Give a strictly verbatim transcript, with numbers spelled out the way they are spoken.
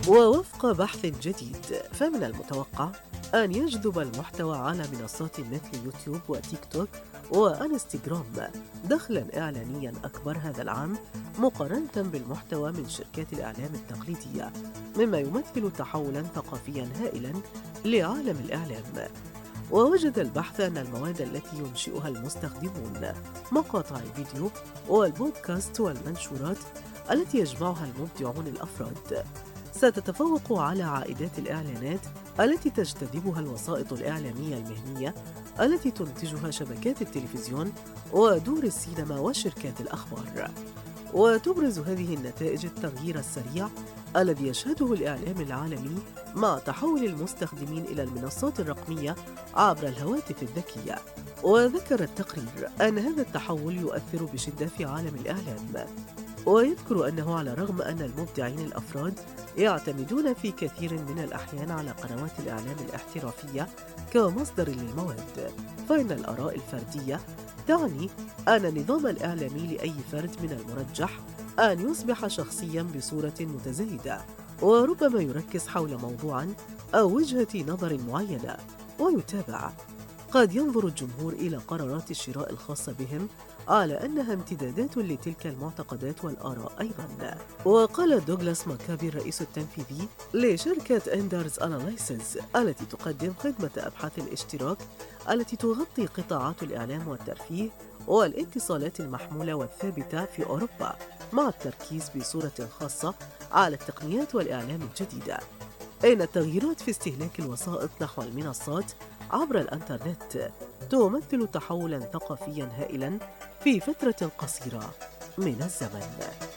ووفق بحث جديد، فمن المتوقع أن يجذب المحتوى على منصات مثل يوتيوب وتيك توك وانستغرام دخلاً إعلانياً أكبر هذا العام مقارنة بالمحتوى من شركات الإعلام التقليدية، مما يمثل تحولاً ثقافياً هائلاً لعالم الإعلام. ووجد البحث أن المواد التي ينشئها المستخدمون، مقاطع الفيديو والبودكاست والمنشورات التي يجمعها المبدعون الأفراد، ستتفوق على عائدات الإعلانات التي تجتذبها الوسائط الإعلامية المهنية التي تنتجها شبكات التلفزيون ودور السينما وشركات الأخبار. وتبرز هذه النتائج التغيير السريع الذي يشهده الإعلام العالمي مع تحول المستخدمين إلى المنصات الرقمية عبر الهواتف الذكية. وذكر التقرير أن هذا التحول يؤثر بشدة في عالم الإعلام، ويذكر أنه على الرغم أن المبدعين الأفراد يعتمدون في كثير من الأحيان على قنوات الإعلام الاحترافية كمصدر للمواد، فإن الآراء الفردية تعني أن النظام الإعلامي لأي فرد من المرجح أن يصبح شخصياً بصورة متزايدة، وربما يركز حول موضوع أو وجهة نظر معينة ويتابع. قد ينظر الجمهور إلى قرارات الشراء الخاصة بهم على أنها امتدادات لتلك المعتقدات والآراء أيضاً. وقال دوغلاس ماكافي الرئيس التنفيذي لشركة إندرز أناليسيز التي تقدم خدمة أبحاث الاشتراك التي تغطي قطاعات الإعلام والترفيه والاتصالات المحمولة والثابتة في أوروبا، مع التركيز بصورة خاصة على التقنيات والإعلام الجديدة، إن التغييرات في استهلاك الوسائط نحو المنصات عبر الإنترنت تمثل تحولاً ثقافياً هائلاً في فترة قصيرة من الزمن.